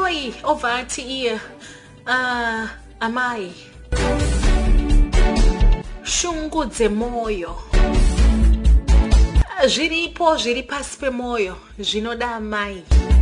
Joy ovati iye amai shungudze moyo. Zviripo zviri pasi pemoyo zvinoda amai.